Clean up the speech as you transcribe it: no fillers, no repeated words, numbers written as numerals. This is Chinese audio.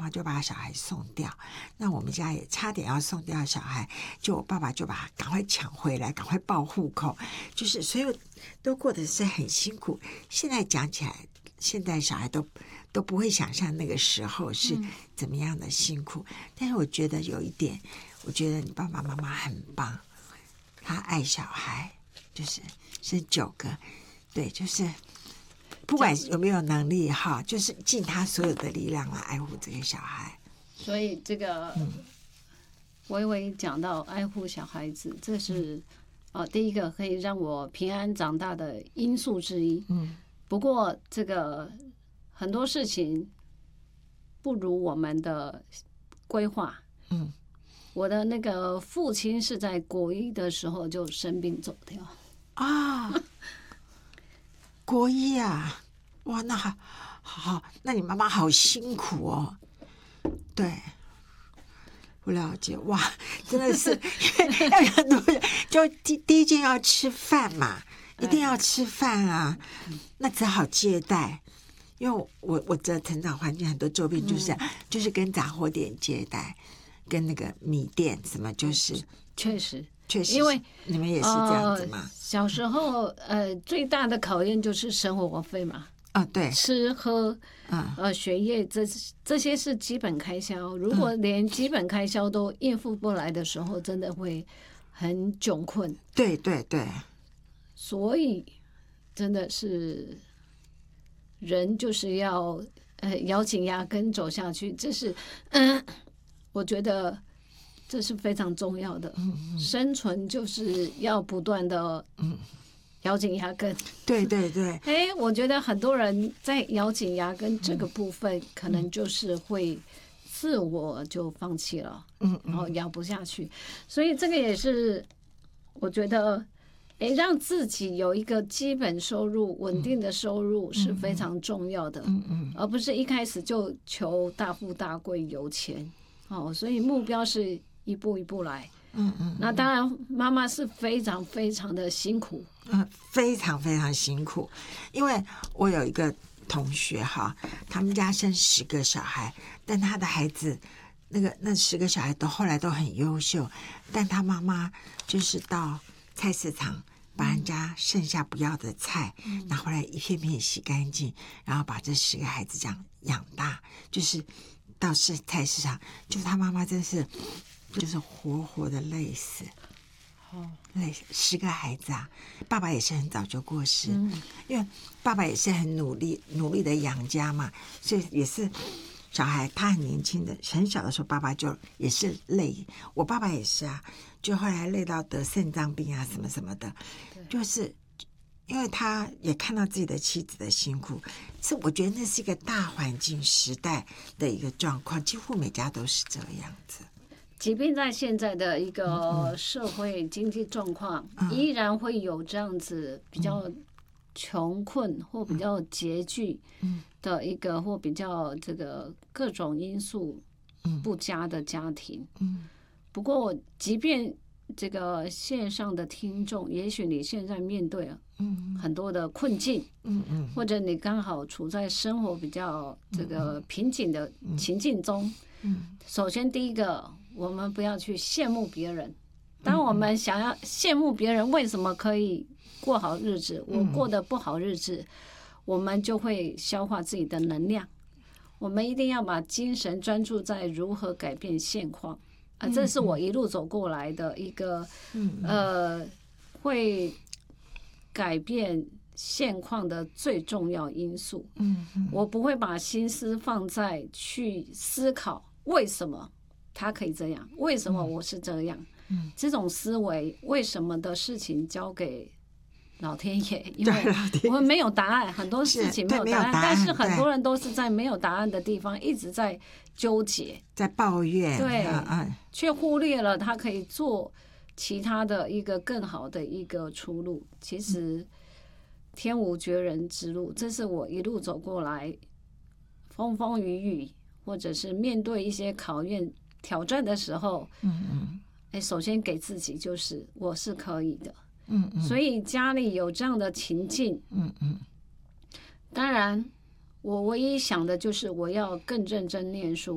妈就把小孩送掉。那我们家也差点要送掉小孩，就我爸爸就把他赶快抢回来，赶快报户口，就是所有都过得是很辛苦。现在讲起来，现在小孩都不会想象那个时候是怎么样的辛苦。但是我觉得有一点，我觉得你爸爸妈妈很棒，他爱小孩，就是生9个，对，就是不管有没有能力哈，就是尽他所有的力量来爱护这个小孩。 所以这个微微讲到爱护小孩子，这是第一个可以让我平安长大的因素之一。不过这个很多事情不如我们的规划。我的那个父亲是在国一的时候就生病走掉啊。国一啊，哇，那好，那你妈妈好辛苦哦。对，不了解，哇，真的是因为要有很多人，就第一件要吃饭嘛，一定要吃饭啊，那只好借贷。因为我的成长环境很多周边就是跟杂货店借贷，跟那个米店什么，就是确实， 因为你们也是这样子嘛。 小时候最大的考验就是生活费嘛。 对， 吃喝学业这些是基本开销，如果连基本开销都应付不来的时候，真的会很窘困。 对对对， 所以真的是人就是要咬紧牙根走下去，这是我觉得这是非常重要的。生存就是要不断的咬紧牙根。 对对对。 我觉得很多人在咬紧牙根这个部分，可能就是会自我就放弃了，然后咬不下去。所以这个也是我觉得让自己有一个基本收入、稳定的收入是非常重要的，而不是一开始就求大富大贵、有钱。所以目标是一步一步来。那当然，妈妈是非常非常的辛苦， 非常非常辛苦。因为我有一个同学哈，他们家生10个小孩，但他的孩子那10个小孩后来都很优秀，但他妈妈就是到菜市场把人家剩下不要的菜拿回来一片片洗干净，然后把这10个孩子这样养大，就是到菜市场，就他妈妈真是就是活活的累死。累10个孩子啊，爸爸也是很早就过世，因为爸爸也是很努力的养家嘛，所以也是小孩他很年轻的很小的时候，爸爸就也是累。我爸爸也是啊，就后来累到得肾脏病啊什么什么的，就是因为他也看到自己的妻子的辛苦，我觉得那是一个大环境时代的一个状况，几乎每家都是这样子。 即便在现在的一个社会经济状况，依然会有这样子比较穷困或比较拮据的一个或比较这个各种因素不佳的家庭。不过即便这个线上的听众，也许你现在面对很多的困境，或者你刚好处在生活比较这个瓶颈的情境中，首先第一个，我们不要去羡慕别人。当我们想要羡慕别人为什么可以过好日子，我过得不好日子，我们就会消化自己的能量。我们一定要把精神专注在如何改变现况。这是我一路走过来的一个会改变现况的最重要因素。我不会把心思放在去思考为什么他可以这样，为什么我是这样，这种思维为什么的事情交给老天爷，因为我们没有答案，很多事情没有答案，但是很多人都是在没有答案的地方一直在纠结， 在抱怨， 对，却忽略了他可以做其他的一个更好的一个出路。其实天无绝人之路，这是我一路走过来风风雨雨，或者是面对一些考验挑战的时候，首先给自己就是我是可以的。所以家里有这样的情境，当然我唯一想的就是我要更认真念书，